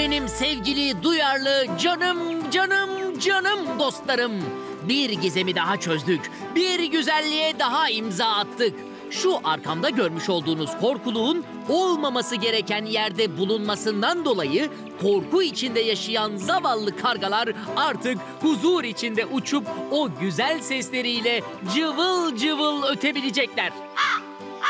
Benim sevgili, duyarlı, canım dostlarım. Bir gizemi daha çözdük. Bir güzelliğe daha imza attık. Şu arkamda görmüş olduğunuz korkuluğun olmaması gereken yerde bulunmasından dolayı korku içinde yaşayan zavallı kargalar artık huzur içinde uçup o güzel sesleriyle cıvıl cıvıl ötebilecekler.